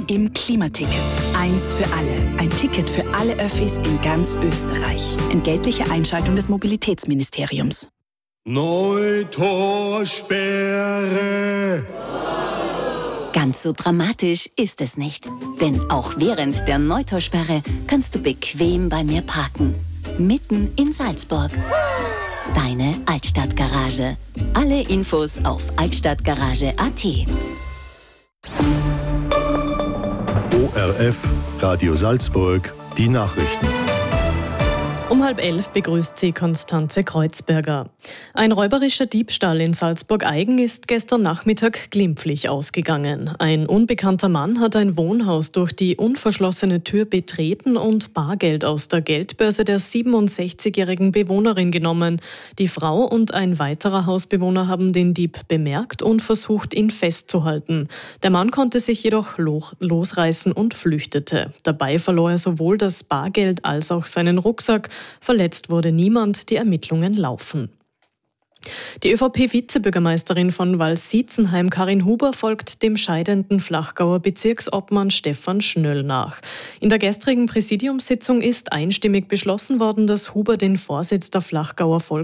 im Klimaticket. Eins für alle. Ein Ticket für alle Öffis in ganz Österreich. Entgeltliche Einschaltung des Mobilitätsministeriums. Neutorsperre. Ganz so dramatisch ist es nicht. Denn auch während der Neutorsperre kannst du bequem bei mir parken. Mitten in Salzburg. Deine Altstadtgarage. Alle Infos auf altstadtgarage.at. ORF, Radio Salzburg, die Nachrichten. Um 10:30 begrüßt sie Konstanze Kreuzberger. Ein räuberischer Diebstahl in Salzburg-Eigen ist gestern Nachmittag glimpflich ausgegangen. Ein unbekannter Mann hat ein Wohnhaus durch die unverschlossene Tür betreten und Bargeld aus der Geldbörse der 67-jährigen Bewohnerin genommen. Die Frau und ein weiterer Hausbewohner haben den Dieb bemerkt und versucht, ihn festzuhalten. Der Mann konnte sich jedoch losreißen und flüchtete. Dabei verlor er sowohl das Bargeld als auch seinen Rucksack. Verletzt wurde niemand, die Ermittlungen laufen. Die ÖVP-Vizebürgermeisterin von Vals-Sietzenheim, Karin Huber, folgt dem scheidenden Flachgauer Bezirksobmann Stefan Schnöll nach. In der gestrigen Präsidiumssitzung ist einstimmig beschlossen worden, dass Huber den Vorsitz der Flachgauer